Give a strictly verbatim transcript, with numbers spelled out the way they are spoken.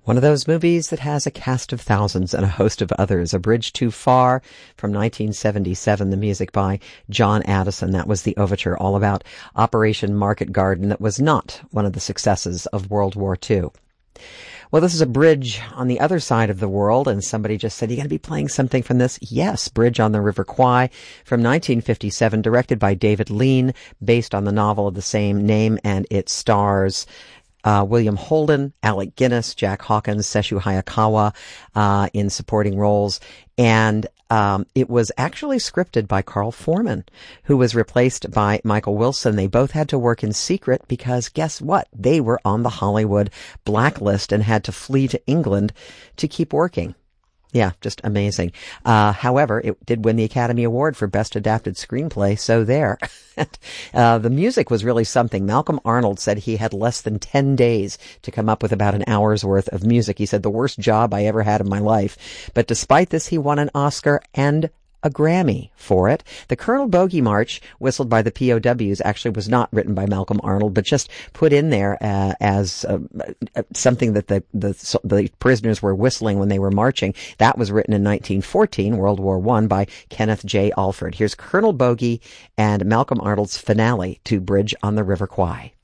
One of those movies that has a cast of thousands and a host of others. A Bridge Too Far from nineteen seventy-seven, the music by John Addison. That was the overture, all about Operation Market Garden, that was not one of the successes of World War Two. Well, this is a bridge on the other side of the world, and somebody just said, "You going to be playing something from this?" Yes, Bridge on the River Kwai from nineteen fifty-seven, directed by David Lean, based on the novel of the same name, and it stars Uh, William Holden, Alec Guinness, Jack Hawkins, Sesshu Hayakawa uh, in supporting roles. And um, it was actually scripted by Carl Foreman, who was replaced by Michael Wilson. They both had to work in secret because, guess what? They were on the Hollywood blacklist and had to flee to England to keep working. Yeah, just amazing. Uh, however, it did win the Academy Award for Best Adapted Screenplay, so there. uh, the music was really something. Malcolm Arnold said he had less than ten days to come up with about an hour's worth of music. He said, "The worst job I ever had in my life." But despite this, he won an Oscar and a Grammy for it. The Colonel Bogey March, whistled by the P O Ws, actually was not written by Malcolm Arnold, but just put in there uh, as uh, uh, something that the, the the prisoners were whistling when they were marching. That was written in nineteen fourteen, World War One, by Kenneth J. Alford. Here's Colonel Bogey and Malcolm Arnold's finale to Bridge on the River Kwai.